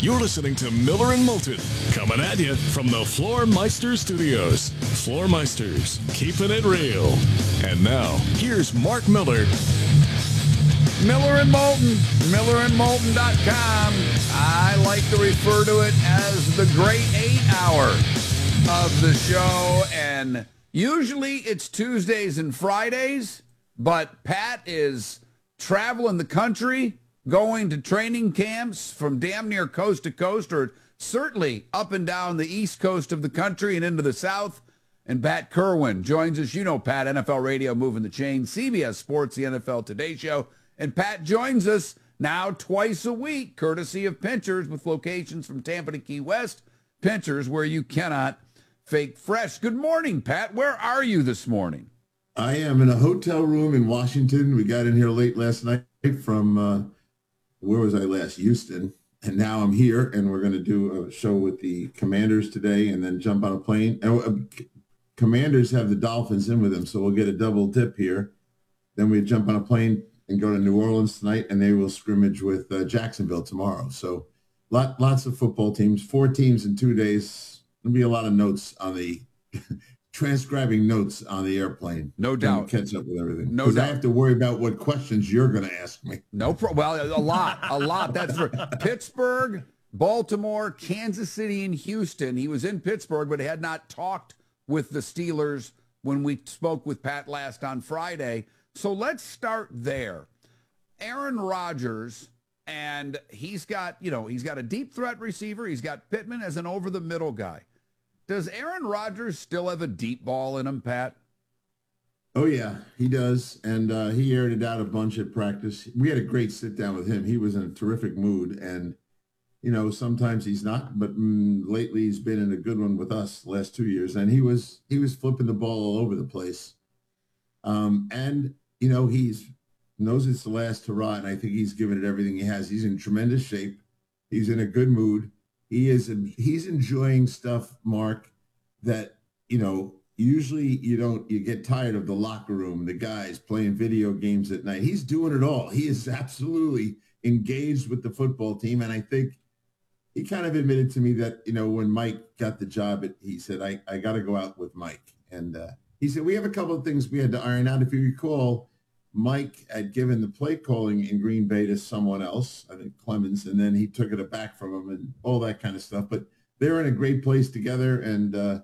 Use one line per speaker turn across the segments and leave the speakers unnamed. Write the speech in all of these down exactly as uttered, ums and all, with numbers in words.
You're listening to Miller and Moulton, coming at you from the Floor Meister Studios. Floor Meisters, keeping it real. And now, here's Mark Miller.
Miller and Moulton, miller and moulton dot com. I like to refer to it as the great eight hour of the show. And usually it's Tuesdays and Fridays, but Pat is traveling the country, going to training camps from damn near coast to coast, or certainly up and down the east coast of the country and into the south. And Pat Kerwin joins us. You know Pat, N F L Radio, Moving the Chain, C B S Sports, the N F L Today Show. And Pat joins us now twice a week, courtesy of Pinchers, with locations from Tampa to Key West. Pinchers, where you cannot fake fresh. Good morning, Pat. Where are you this morning?
I am in a hotel room in Washington. We got in here late last night from, uh, where was I last? Houston. And now I'm here, and we're going to do a show with the Commanders today and then jump on a plane. And uh, Commanders have the Dolphins in with them, so we'll get a double dip here. Then we jump on a plane and go to New Orleans tonight, and they will scrimmage with uh, Jacksonville tomorrow. So lot, lots of football teams, four teams in two days. There'll be a lot of notes on the transcribing notes on the airplane.
No doubt.
Catch up with everything.
No doubt.
I have to worry about what questions you're going to ask me.
No problem. Well, a lot, a lot. That's for Pittsburgh, Baltimore, Kansas City, and Houston. He was in Pittsburgh, but had not talked with the Steelers when we spoke with Pat last on Friday. So let's start there. Aaron Rodgers, and he's got, you know, he's got a deep threat receiver. He's got Pittman as an over-the-middle guy. Does Aaron Rodgers still have a deep ball in him, Pat?
Oh, yeah, he does. And uh, he aired it out a bunch at practice. We had a great sit-down with him. He was in a terrific mood. And, you know, sometimes he's not, but mm, lately he's been in a good one with us the last two years. And he was he was flipping the ball all over the place. Um, and You know, he's knows it's the last hurrah, and I think he's given it everything he has. He's in tremendous shape. He's in a good mood. He is. He's enjoying stuff, Mark, that, you know, usually you don't. You get tired of the locker room, the guys playing video games at night. He's doing it all. He is absolutely engaged with the football team, and I think he kind of admitted to me that, you know, when Mike got the job, it, he said, I, I got to go out with Mike. And uh, he said, we have a couple of things we had to iron out. If you recall, Mike had given the play calling in Green Bay to someone else, I think Clemens, and then he took it back from him and all that kind of stuff. But they're in a great place together, and uh,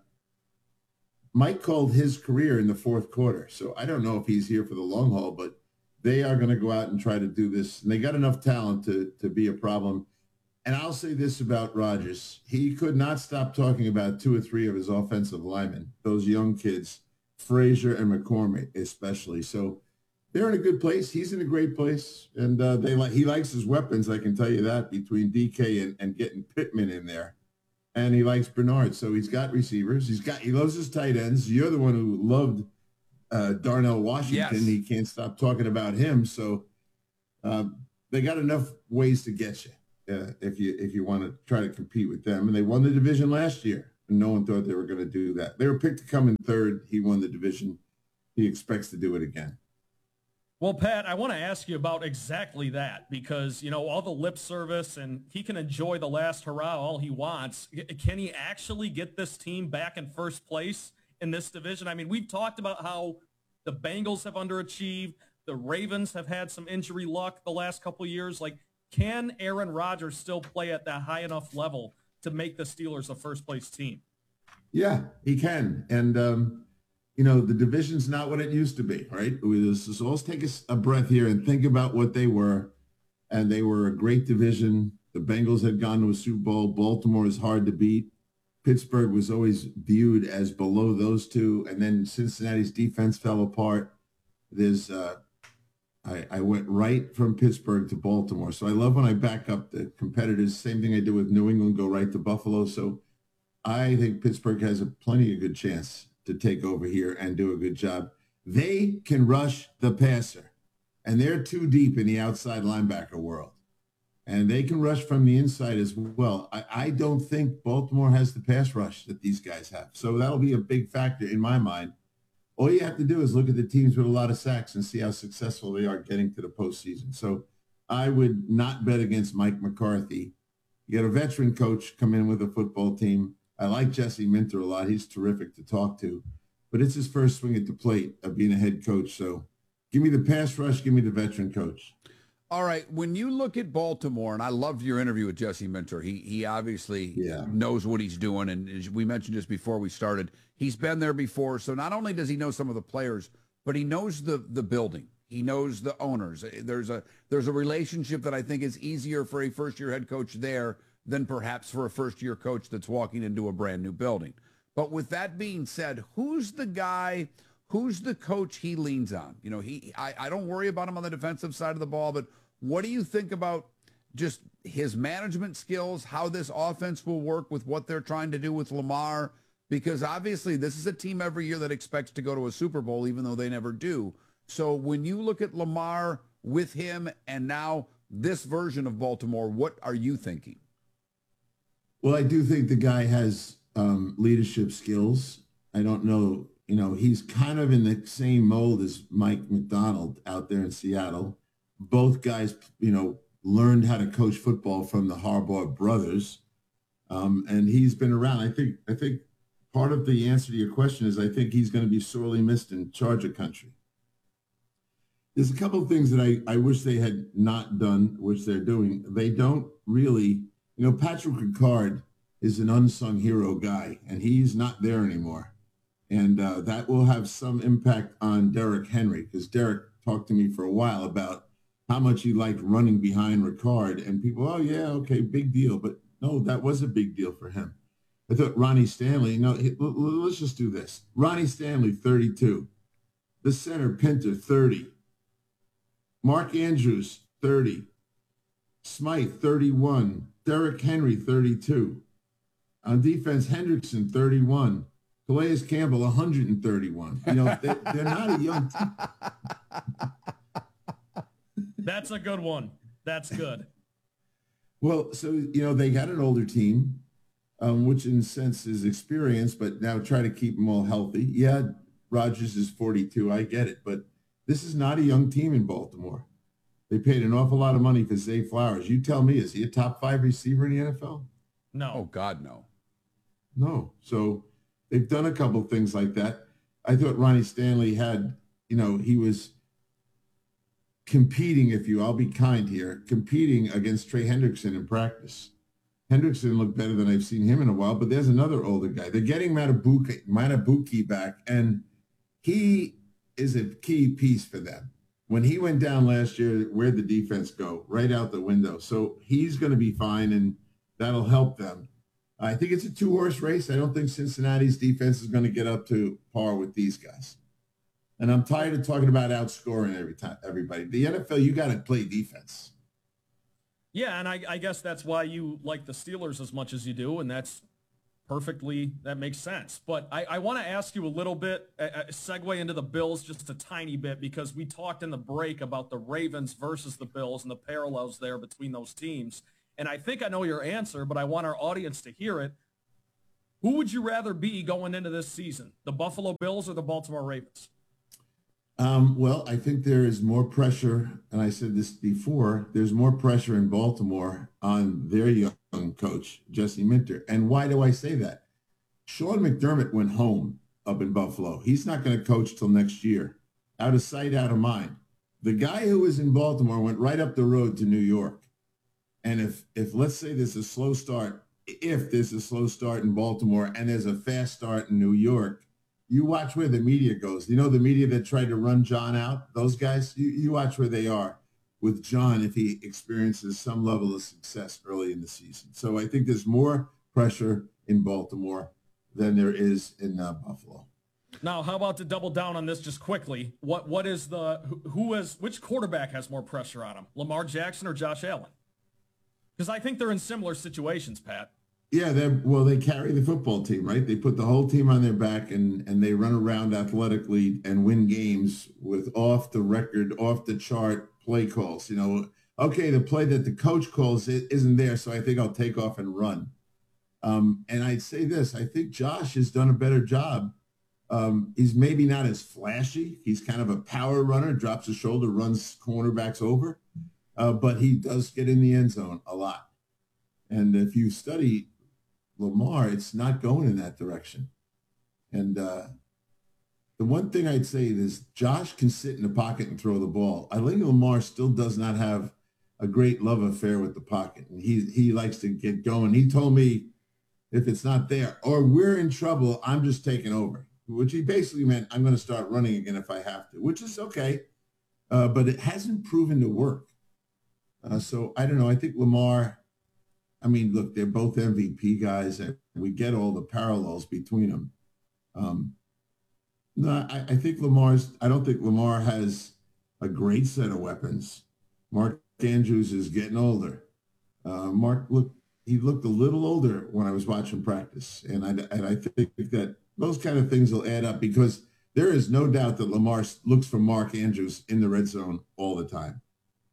Mike called his career in the fourth quarter. So I don't know if he's here for the long haul, but they are going to go out and try to do this. And they got enough talent to, to be a problem. And I'll say this about Rodgers. He could not stop talking about two or three of his offensive linemen, those young kids, Frazier and McCormick especially. So they're in a good place. He's in a great place, and uh, they like he likes his weapons. I can tell you that, between D K and, and getting Pittman in there, and he likes Bernard. So he's got receivers. He's got he loves his tight ends. You're the one who loved uh, Darnell Washington.
Yes.
He can't stop talking about him. So uh, they got enough ways to get you uh, if you if you want to try to compete with them. And they won the division last year, and no one thought they were going to do that. They were picked to come in third. He won the division. He expects to do it again.
Well, Pat, I want to ask you about exactly that because, you know, all the lip service, and he can enjoy the last hurrah all he wants. Can he actually get this team back in first place in this division? I mean, we've talked about how the Bengals have underachieved. The Ravens have had some injury luck the last couple of years. Like, can Aaron Rodgers still play at that high enough level to make the Steelers a first-place team?
Yeah, he can. And, um, you know, the division's not what it used to be, right? So let's take a, a breath here and think about what they were. And they were a great division. The Bengals had gone to a Super Bowl. Baltimore is hard to beat. Pittsburgh was always viewed as below those two. And then Cincinnati's defense fell apart. There's, uh, I, I went right from Pittsburgh to Baltimore. So I love when I back up the competitors. Same thing I did with New England, go right to Buffalo. So I think Pittsburgh has a plenty of good chance to take over here and do a good job. They can rush the passer, and they're too deep in the outside linebacker world. And they can rush from the inside as well. I, I don't think Baltimore has the pass rush that these guys have. So that'll be a big factor in my mind. All you have to do is look at the teams with a lot of sacks and see how successful they are getting to the postseason. So I would not bet against Mike McCarthy. You got a veteran coach come in with a football team. I like Jesse Minter a lot. He's terrific to talk to. But it's his first swing at the plate of being a head coach. So give me the pass rush, give me the veteran coach.
All right, when you look at Baltimore, and I loved your interview with Jesse Minter, he he obviously
yeah.
knows what he's doing, and as we mentioned just before we started, he's been there before, so not only does he know some of the players, but he knows the the building. He knows the owners. There's a there's a relationship that I think is easier for a first-year head coach there than perhaps for a first-year coach that's walking into a brand-new building. But with that being said, who's the guy, who's the coach he leans on? You know, he I, I don't worry about him on the defensive side of the ball, but what do you think about just his management skills, how this offense will work with what they're trying to do with Lamar? Because obviously this is a team every year that expects to go to a Super Bowl, even though they never do. So when you look at Lamar with him and now this version of Baltimore, what are you thinking?
Well, I do think the guy has um, leadership skills. I don't know, you know, he's kind of in the same mold as Mike McDonald out there in Seattle. Both guys, you know, learned how to coach football from the Harbaugh brothers, um, and he's been around. I think. I think part of the answer to your question is I think he's going to be sorely missed in Charger country. There's a couple of things that I, I wish they had not done, which they're doing. They don't really, you know, Patrick Ricard is an unsung hero guy, and he's not there anymore, and uh, that will have some impact on Derrick Henry because Derrick talked to me for a while about how much he liked running behind Ricard, and people, oh yeah, okay, big deal. But no, that was a big deal for him. I thought Ronnie Stanley, no, let's just do this. Ronnie Stanley, thirty-two. The center, Pinter, thirty. Mark Andrews, thirty. Smythe, thirty-one. Derrick Henry, thirty-two. On defense, Hendrickson, thirty-one. Calais Campbell, one hundred thirty-one. You know, they, they're not a young team.
That's a good one. That's good.
Well, so, you know, they got an older team, um, which in a sense is experience, but now try to keep them all healthy. Yeah, Rodgers is forty-two. I get it. But this is not a young team in Baltimore. They paid an awful lot of money for Zay Flowers. You tell me, is he a top five receiver in the N F L?
No.
Oh, God, no.
No. So they've done a couple of things like that. I thought Ronnie Stanley had, you know, he was competing, if you, I'll be kind here, competing against Trey Hendrickson in practice. Hendrickson looked better than I've seen him in a while, but there's another older guy. They're getting Matabuki, Matabuki back, and he is a key piece for them. When he went down last year, where'd the defense go? Right out the window. So he's going to be fine, and that'll help them. I think it's a two-horse race. I don't think Cincinnati's defense is going to get up to par with these guys. And I'm tired of talking about outscoring every time, everybody. The N F L, you got to play defense.
Yeah, and I, I guess that's why you like the Steelers as much as you do, and that's perfectly, that makes sense. But I, I want to ask you a little bit, a, a segue into the Bills just a tiny bit, because we talked in the break about the Ravens versus the Bills and the parallels there between those teams. And I think I know your answer, but I want our audience to hear it. Who would you rather be going into this season, the Buffalo Bills or the Baltimore Ravens?
Um, well, I think there is more pressure, and I said this before, there's more pressure in Baltimore on their young coach, Jesse Minter. And why do I say that? Sean McDermott went home up in Buffalo. He's not going to coach till next year. Out of sight, out of mind. The guy who was in Baltimore went right up the road to New York. And if, if let's say there's a slow start, if there's a slow start in Baltimore and there's a fast start in New York, you watch where the media goes. You know, the media that tried to run John out, those guys, you, you watch where they are with John if he experiences some level of success early in the season. So I think there's more pressure in Baltimore than there is in uh, Buffalo.
Now, how about to double down on this just quickly? What What is the, who has, which quarterback has more pressure on him? Lamar Jackson or Josh Allen? Because I think they're in similar situations, Pat.
Yeah, they well, they carry the football team, right? They put the whole team on their back, and, and they run around athletically and win games with off-the-record, off-the-chart play calls. You know, okay, the play that the coach calls it isn't there, so I think I'll take off and run. Um, and I'd say this, I think Josh has done a better job. Um, he's maybe not as flashy. He's kind of a power runner, drops his shoulder, runs cornerbacks over, uh, but he does get in the end zone a lot. And if you study Lamar, it's not going in that direction. And uh, the one thing I'd say is Josh can sit in the pocket and throw the ball. I think Lamar still does not have a great love affair with the pocket. And he, he likes to get going. He told me if it's not there or we're in trouble, I'm just taking over, which he basically meant I'm going to start running again if I have to, which is okay. Uh, but it hasn't proven to work. Uh, so I don't know. I think Lamar, I mean, look, they're both M V P guys, and we get all the parallels between them. Um, no, I, I think Lamar's, I don't think Lamar has a great set of weapons. Mark Andrews is getting older. Uh, Mark, look, he looked a little older when I was watching practice. And I, and I think that those kind of things will add up because there is no doubt that Lamar looks for Mark Andrews in the red zone all the time.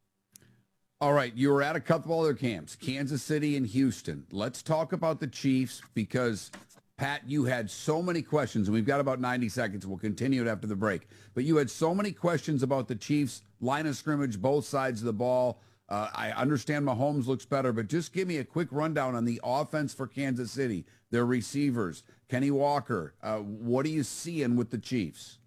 All right, you were at a couple other camps, Kansas City and Houston. Let's talk about the Chiefs because, Pat, you had so many questions, and we've got about ninety seconds. We'll continue it after the break. But you had so many questions about the Chiefs' line of scrimmage, both sides of the ball. Uh, I understand Mahomes looks better, but just give me a quick rundown on the offense for Kansas City, their receivers, Kenny Walker. Uh, what are you seeing with the Chiefs?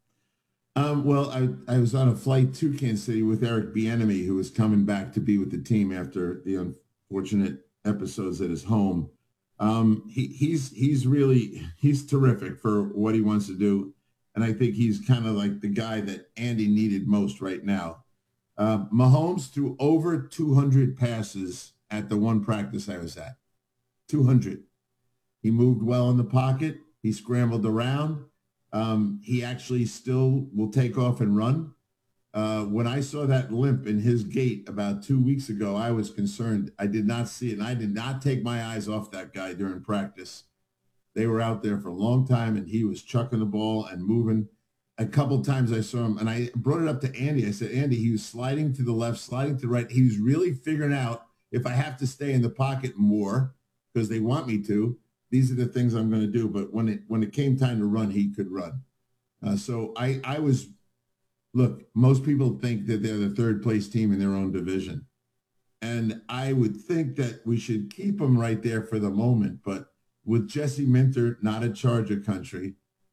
Um, well, I, I was on a flight to Kansas City with Eric Bieniemy, who was coming back to be with the team after the unfortunate episodes at his home. Um, he, he's he's really he's terrific for what he wants to do, and I think he's kind of like the guy that Andy needed most right now. Uh, Mahomes threw over two hundred passes at the one practice I was at. two hundred. He moved well in the pocket. He scrambled around. Um, he actually still will take off and run. Uh, when I saw that limp in his gait about two weeks ago, I was concerned. I did not see it, and I did not take my eyes off that guy during practice. They were out there for a long time, and he was chucking the ball and moving. A couple times I saw him, and I brought it up to Andy. I said, Andy, he was sliding to the left, sliding to the right. He was really figuring out if I have to stay in the pocket more because they want me to, these are the things I'm going to do. But when it when it came time to run, he could run. Uh, so I, I was, look, most people think that they're the third place team in their own division. And I would think that we should keep them right there for the moment. But with Jesse Minter, not a Charger country,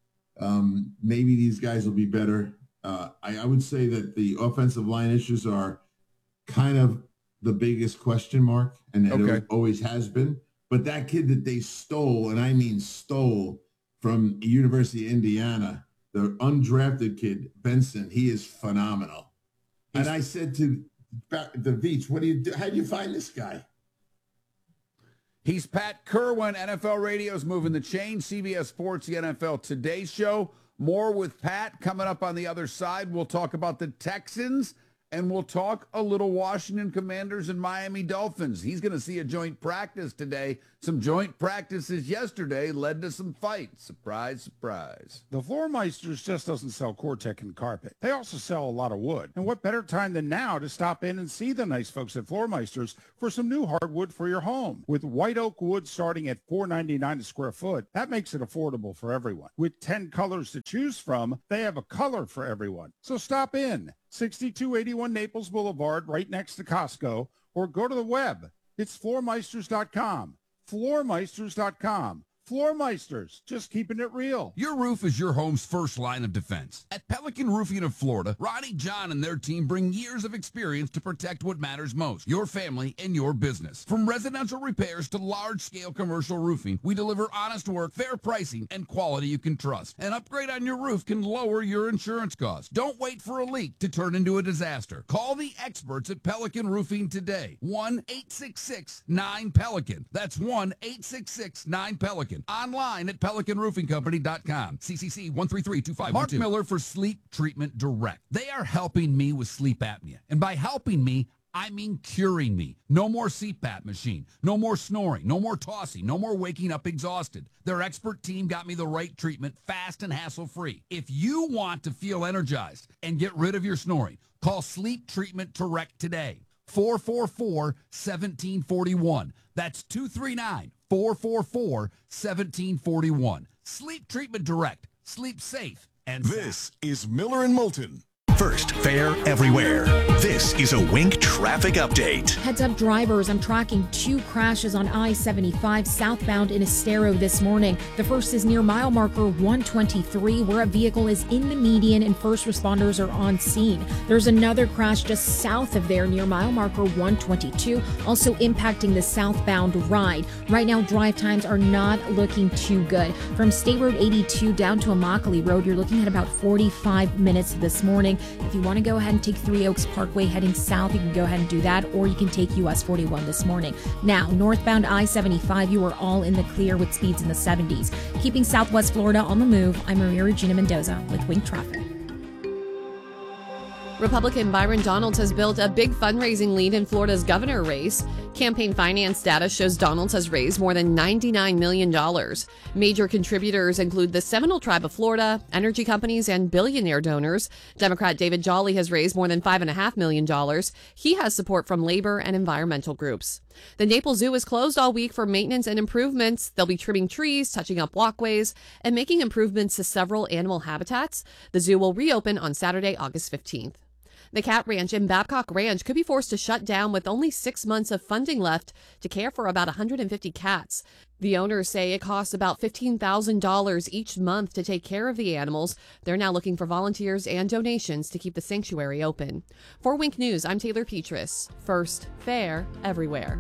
um, maybe these guys will be better. Uh, I, I would say that the offensive line issues are kind of the biggest question mark, and okay. It always has been. But that kid that they stole, and I mean stole, from University of Indiana, the undrafted kid, Benson, he is phenomenal. He's, and I said to the Veach, what do you do? How do you find this guy?
He's Pat Kerwin, N F L Radio's Moving the Chain, C B S Sports, the N F L Today Show. More with Pat coming up on the other side. We'll talk about the Texans, and we'll talk a little Washington Commanders and Miami Dolphins. He's going to see a joint practice today. Some joint practices yesterday led to some fights. Surprise, surprise.
The Floormeisters just doesn't sell Cortec and carpet. They also sell a lot of wood. And what better time than now to stop in and see the nice folks at Floormeisters for some new hardwood for your home. With white oak wood starting at four ninety-nine a square foot, that makes it affordable for everyone. With ten colors to choose from, they have a color for everyone. So stop in. sixty-two eighty-one Naples Boulevard, right next to Costco, or go to the web. It's floormeisters dot com. floormeisters dot com. Floormeisters, just keeping it real.
Your roof is your home's first line of defense. At Pelican Roofing of Florida, Ronnie John and their team bring years of experience to protect what matters most, your family and your business. From residential repairs to large-scale commercial roofing, we deliver honest work, fair pricing, and quality you can trust. An upgrade on your roof can lower your insurance costs. Don't wait for a leak to turn into a disaster. Call the experts at Pelican Roofing today. one eight six six nine Pelican. That's one eight six six nine Pelican. Online at pelican roofing company dot com. C C C one three three two five one two. Mark Miller for Sleep Treatment Direct. They are helping me with sleep apnea. And by helping me, I mean curing me. No more C PAP machine. No more snoring. No more tossing. No more waking up exhausted. Their expert team got me the right treatment, fast and hassle-free. If you want to feel energized and get rid of your snoring, call Sleep Treatment Direct today. four four four, one seven four one. That's two three nine, four four four, one seven four one. Sleep Treatment Direct. Sleep safe and
This sound. Is Miller and Moulton.
first, fair everywhere. This is a Wink traffic update.
Heads up drivers, I'm tracking two crashes on I seventy-five southbound in Estero this morning. The first is near mile marker one twenty-three, where a vehicle is in the median and first responders are on scene. There's another crash just south of there near mile marker one twenty-two, also impacting the southbound ride. Right now, drive times are not looking too good. From State Road eighty-two down to Immokalee Road, you're looking at about forty-five minutes this morning. If you want to go ahead and take Three Oaks Parkway heading south, you can go ahead and do that, or you can take U S forty-one this morning. Now, northbound I seventy-five, you are all in the clear with speeds in the seventies. Keeping Southwest Florida on the move, I'm Maria Regina Mendoza with Wink Traffic.
Republican Byron Donalds has built a big fundraising lead in Florida's governor race. Campaign finance data shows Donalds has raised more than ninety-nine million dollars. Major contributors include the Seminole Tribe of Florida, energy companies, and billionaire donors. Democrat David Jolly has raised more than five point five million dollars. He has support from labor and environmental groups. The Naples Zoo is closed all week for maintenance and improvements. They'll be trimming trees, touching up walkways, and making improvements to several animal habitats. The zoo will reopen on Saturday, August fifteenth. The Cat Ranch in Babcock Ranch could be forced to shut down with only six months of funding left to care for about one hundred fifty cats. The owners say it costs about fifteen thousand dollars each month to take care of the animals. They're now looking for volunteers and donations to keep the sanctuary open. For Wink News, I'm Taylor Petras. First, fair everywhere.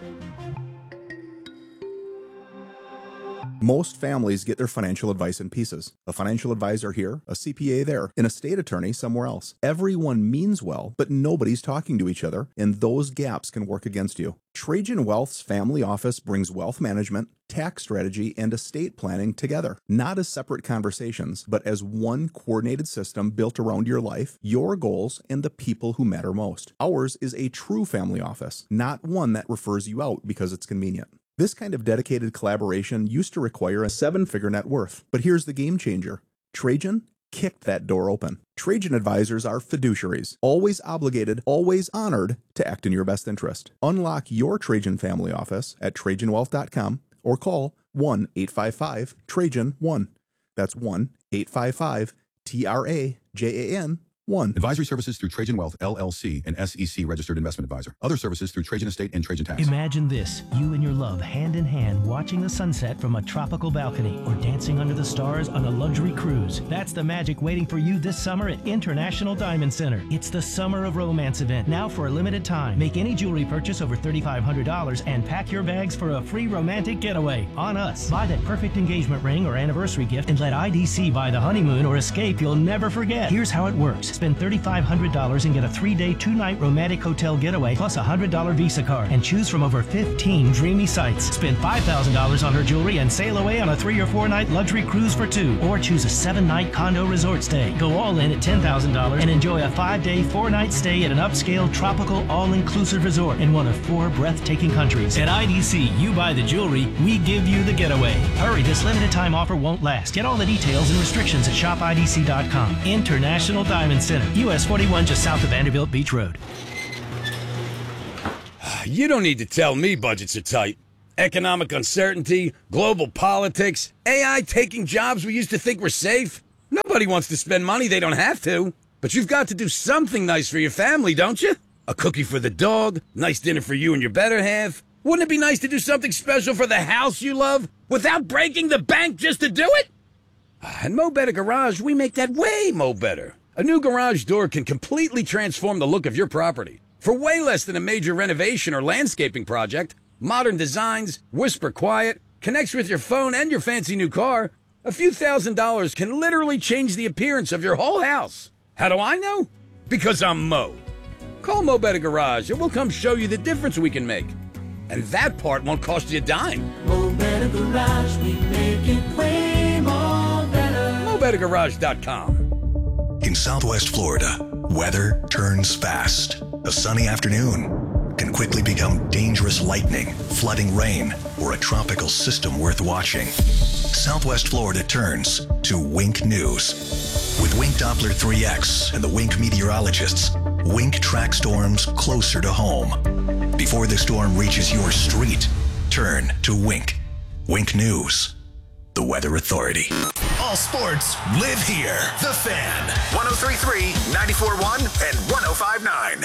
Most families get their financial advice in pieces. A financial advisor here, a C P A there, an estate attorney somewhere else. Everyone means well, but nobody's talking to each other, and those gaps can work against you. Trajan Wealth's family office brings wealth management, tax strategy, and estate planning together, not as separate conversations, but as one coordinated system built around your life, your goals, and the people who matter most. Ours is a true family office, not one that refers you out because it's convenient. This kind of dedicated collaboration used to require a seven-figure net worth. But here's the game changer. Trajan kicked that door open. Trajan advisors are fiduciaries, always obligated, always honored to act in your best interest. Unlock your Trajan family office at Trajan Wealth dot com or call one eight five five Trajan one. That's one eight five five T R A J A N one.
Advisory services through Trajan Wealth, L L C, an S E C registered investment advisor. Other services through Trajan Estate and Trajan Tax.
Imagine this, you and your love hand in hand watching the sunset from a tropical balcony or dancing under the stars on a luxury cruise. That's the magic waiting for you this summer at International Diamond Center. It's the Summer of Romance event, now for a limited time. Make any jewelry purchase over three thousand five hundred dollars and pack your bags for a free romantic getaway on us. Buy that perfect engagement ring or anniversary gift and let I D C buy the honeymoon or escape you'll never forget. Here's how it works. Spend three thousand five hundred dollars and get a three-day, two-night romantic hotel getaway plus a one hundred dollars Visa card and choose from over fifteen dreamy sites. Spend five thousand dollars on her jewelry and sail away on a three or four-night luxury cruise for two, or choose a seven-night condo resort stay. Go all in at ten thousand dollars and enjoy a five-day, four-night stay at an upscale, tropical, all-inclusive resort in one of four breathtaking countries. At I D C, you buy the jewelry, we give you the getaway. Hurry, this limited-time offer won't last. Get all the details and restrictions at shop I D C dot com. International Diamond Center, U S forty-one, just south of Vanderbilt Beach Road.
You don't need to tell me budgets are tight. Economic uncertainty, global politics, A I taking jobs we used to think were safe. Nobody wants to spend money they don't have to. But you've got to do something nice for your family, don't you? A cookie for the dog, nice dinner for you and your better half. Wouldn't it be nice to do something special for the house you love without breaking the bank just to do it? At Mo Better Garage, we make that way mo better. A new garage door can completely transform the look of your property. For way less than a major renovation or landscaping project, modern designs, whisper quiet, connects with your phone and your fancy new car, a few thousand dollars can literally change the appearance of your whole house. How do I know? Because I'm Mo. Call Mo Better Garage and we'll come show you the difference we can make. And that part won't cost you a dime.
Mo Better Garage, we make it way more better.
Mo Better Garage dot com.
In Southwest Florida, weather turns fast. A sunny afternoon can quickly become dangerous lightning, flooding rain, or a tropical system worth watching. Southwest Florida turns to Wink News. With Wink Doppler three X and the Wink meteorologists, Wink tracks storms closer to home. Before the storm reaches your street, turn to Wink. Wink News. the Weather Authority.
All sports live here. The Fan. one oh three point three, ninety-four point one, and one oh five point nine.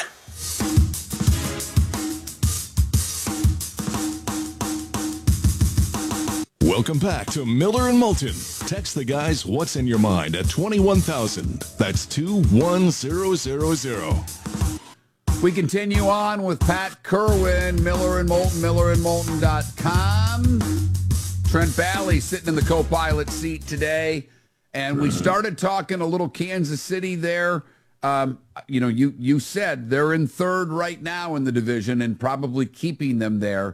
Welcome back to Miller and Moulton. Text the guys what's in your mind at twenty-one thousand. That's two one zero zero zero.
We continue on with Pat Kerwin, Miller and Moulton, miller and moulton dot com. Trent Valley sitting in the co-pilot seat today. And we started talking a little Kansas City there. Um, you know, you, you said they're in third right now in the division and probably keeping them there.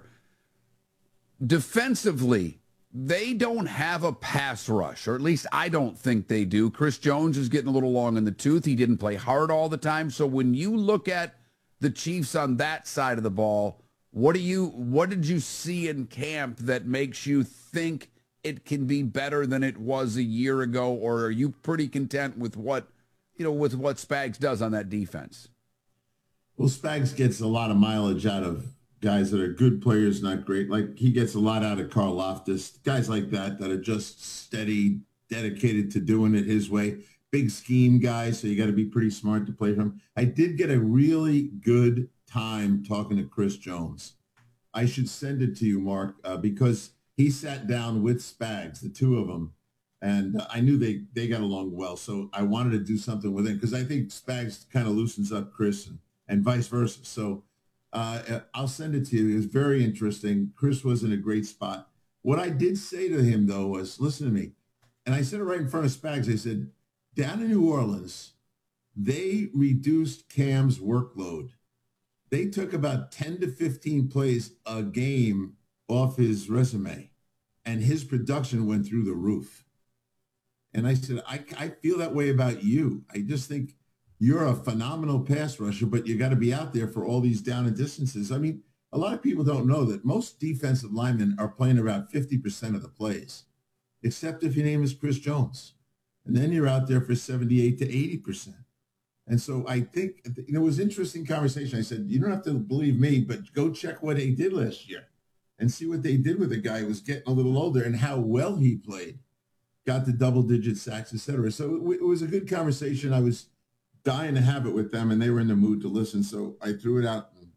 Defensively, they don't have a pass rush, or at least I don't think they do. Chris Jones is getting a little long in the tooth. He didn't play hard all the time. So when you look at the Chiefs on that side of the ball, what do you what did you see in camp that makes you think it can be better than it was a year ago, or are you pretty content with what you know with what Spags does on that defense?
Well, Spags gets a lot of mileage out of guys that are good players, not great. Like, he gets a lot out of Karl Loftus, guys like that that are just steady, dedicated to doing it his way. Big scheme guys, so you got to be pretty smart to play for him. I did get a really good time talking to Chris Jones. I should send it to you, Mark, uh, because he sat down with Spags, the two of them, and uh, I knew they, they got along well, so I wanted to do something with him because I think Spags kind of loosens up Chris and, and vice versa. So uh, I'll send it to you. It was very interesting. Chris was in a great spot. What I did say to him, though, was, listen to me, and I said it right in front of Spags. I said, down in New Orleans, they reduced Cam's workload. They took about ten to fifteen plays a game off his resume, and his production went through the roof. And I said, I, I feel that way about you. I just think you're a phenomenal pass rusher, but you got to be out there for all these down and distances. I mean, a lot of people don't know that most defensive linemen are playing about fifty percent of the plays, except if your name is Chris Jones. And then you're out there for seventy-eight to eighty percent. And so I think, you know, it was an interesting conversation. I said, you don't have to believe me, but go check what they did last year and see what they did with a guy who was getting a little older and how well he played, got the double-digit sacks, et cetera. So it, it was a good conversation. I was dying to have it with them, and they were in the mood to listen. So I threw it out. And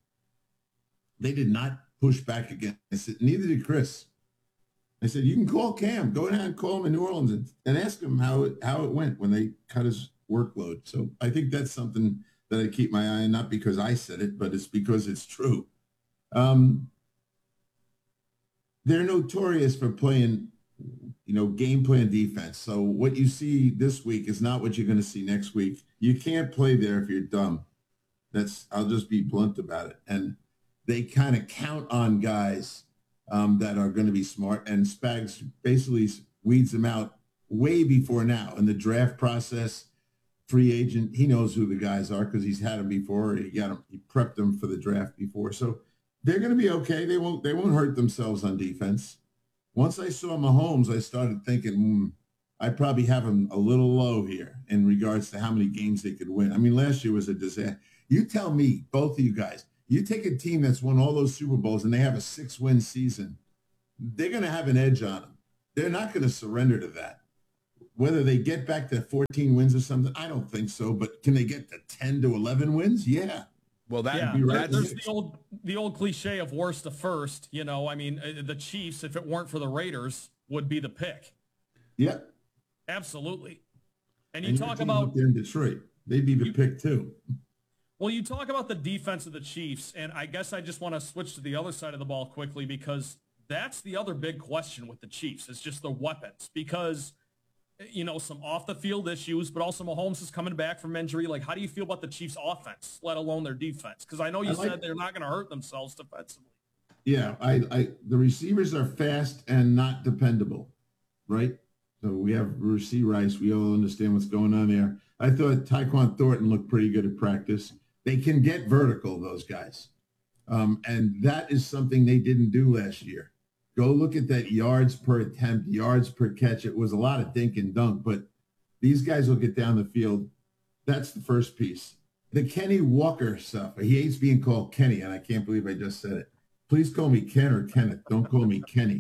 they did not push back again. I said, neither did Chris. I said, you can call Cam. Go ahead and call him in New Orleans and, and ask him how it, how it went when they cut his workload. So I think that's something that I keep my eye on, not because I said it, but it's because it's true. Um, they're notorious for playing, you know, game plan defense. So what you see this week is not what you're going to see next week. You can't play there if you're dumb. That's, I'll just be blunt about it. And they kind of count on guys Um, that are going to be smart, and Spags basically weeds them out way before now. In the draft process, free agent, he knows who the guys are because he's had them before. He got them, he prepped them for the draft before, so they're going to be okay. They won't, they won't hurt themselves on defense. Once I saw Mahomes, I started thinking, hmm, I probably have him a little low here in regards to how many games they could win. I mean, last year was a disaster. You tell me, both of you guys. You take a team that's won all those Super Bowls and they have a six-win season, they're going to have an edge on them. They're not going to surrender to that. Whether they get back to fourteen wins or something, I don't think so. But can they get to ten to eleven wins? Yeah.
Well, that'd
yeah,
be right.
There's the old, the old cliche of worst to first. You know, I mean, the Chiefs, if it weren't for the Raiders, would be the pick.
Yeah.
Absolutely. And you
and
talk about
in Detroit, they'd be the
you,
pick too.
Well, you talk about the defense of the Chiefs, and I guess I just want to switch to the other side of the ball quickly because that's the other big question with the Chiefs. It's just the weapons because, you know, some off-the-field issues, but also Mahomes is coming back from injury. Like, how do you feel about the Chiefs' offense, let alone their defense? Because I know you I like, said they're not going to hurt themselves defensively.
Yeah, I, I, the receivers are fast and not dependable, right? So we have Rasheed Rice. We all understand what's going on there. I thought Tyquan Thornton looked pretty good at practice. They can get vertical, those guys. Um, and that is something they didn't do last year. Go look at that yards per attempt, yards per catch. It was a lot of dink and dunk, but these guys will get down the field. That's the first piece. The Kenny Walker stuff. He hates being called Kenny, and I can't believe I just said it. Please call me Ken or Kenneth. Don't call me Kenny.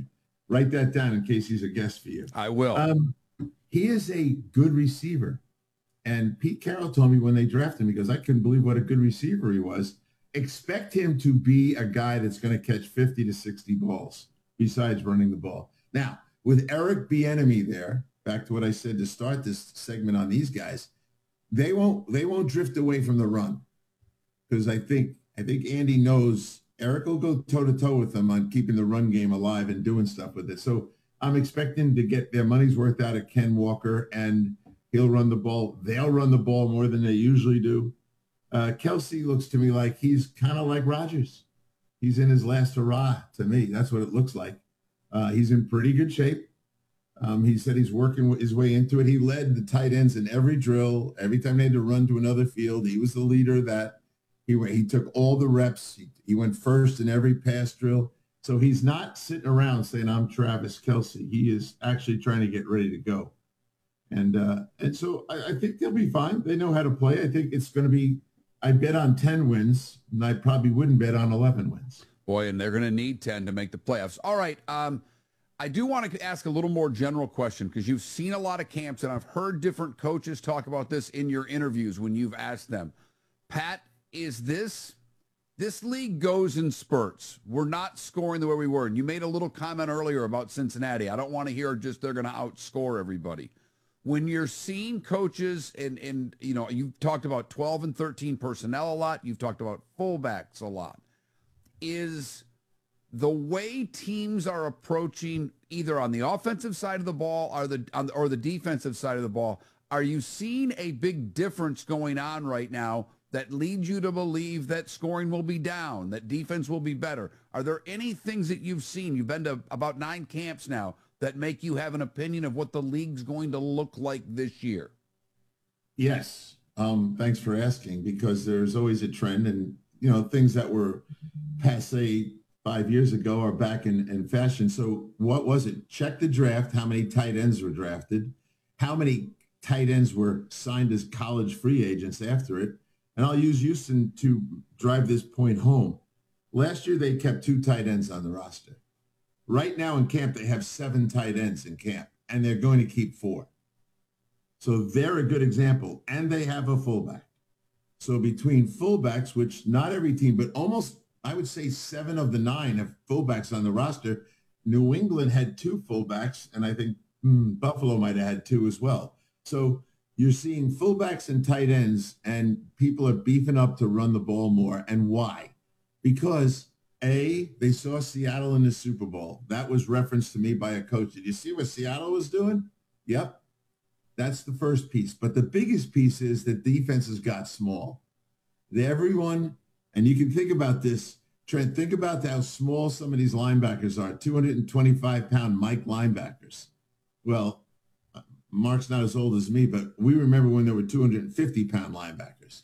Write that down in case he's a guest for you.
I will.
Um, he is a good receiver. And Pete Carroll told me when they drafted him, because I couldn't believe what a good receiver he was. Expect him to be a guy that's going to catch fifty to sixty balls besides running the ball. Now, with Eric Bieniemy there, back to what I said to start this segment on these guys, they won't they won't drift away from the run, because I think I think Andy knows Eric will go toe to toe with them on keeping the run game alive and doing stuff with it. So I'm expecting to get their money's worth out of Ken Walker, and he'll run the ball. They'll run the ball more than they usually do. Uh, Kelsey looks to me like he's kind of like Rodgers. He's in his last hurrah to me. That's what it looks like. Uh, he's in pretty good shape. Um, he said he's working his way into it. He led the tight ends in every drill. Every time they had to run to another field, he was the leader of that. He went, he took all the reps. He, he went first in every pass drill. So he's not sitting around saying, I'm Travis Kelsey. He is actually trying to get ready to go. And uh, and so I, I think they'll be fine. They know how to play. I think it's going to be, I bet on ten wins, and I probably wouldn't bet on eleven wins.
Boy, and they're going to need ten to make the playoffs. All right. Um, I do want to ask a little more general question, because you've seen a lot of camps, and I've heard different coaches talk about this in your interviews when you've asked them. Pat, is this, this league goes in spurts. We're not scoring the way we were. And you made a little comment earlier about Cincinnati. I don't want to hear just they're going to outscore everybody. When you're seeing coaches, and, and you know, you've talked about twelve and thirteen personnel a lot. You've talked about fullbacks a lot. Is the way teams are approaching, either on the offensive side of the ball or the on the, or the defensive side of the ball, are you seeing a big difference going on right now that leads you to believe that scoring will be down, that defense will be better? Are there any things that you've seen? You've been to about nine camps now that make you have an opinion of what the league's going to look like this year?
Yes. Um, thanks for asking, because there's always a trend, and, you know, things that were passé five years ago are back in, in fashion. So what was it? Check the draft, how many tight ends were drafted, how many tight ends were signed as college free agents after it. And I'll use Houston to drive this point home. Last year, they kept two tight ends on the roster. Right now in camp, they have seven tight ends in camp, and they're going to keep four. So they're a good example, and they have a fullback. So between fullbacks, which not every team, but almost, I would say seven of the nine have fullbacks on the roster. New England had two fullbacks, and I think hmm, Buffalo might have had two as well. So you're seeing fullbacks and tight ends, and people are beefing up to run the ball more. And why? Because A, they saw Seattle in the Super Bowl. That was referenced to me by a coach. Did you see what Seattle was doing? Yep. That's the first piece. But the biggest piece is that defenses got small. Everyone, and you can think about this, Trent, think about how small some of these linebackers are, two hundred twenty-five pound Mike linebackers. Well, Mark's not as old as me, but we remember when there were two hundred fifty pound linebackers.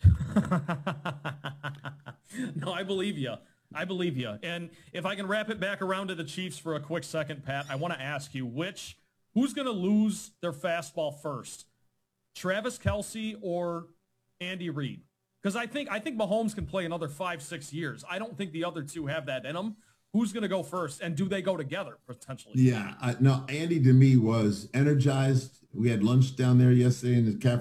No, I believe you. I believe you. And if I can wrap it back around to the Chiefs for a quick second, Pat, I want to ask you, which, who's going to lose their fastball first? Travis Kelsey or Andy Reid? Because I think I think Mahomes can play another five, six years. I don't think the other two have that in them. Who's going to go first, and do they go together potentially?
Yeah, I, no, Andy to me was energized. We had lunch down there yesterday in the cafe.